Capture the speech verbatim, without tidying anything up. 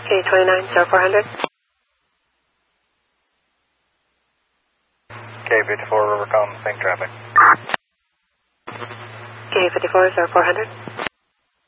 K twenty-nine zero four hundred. K fifty-four Rivercom, same traffic. K fifty-four zero four hundred.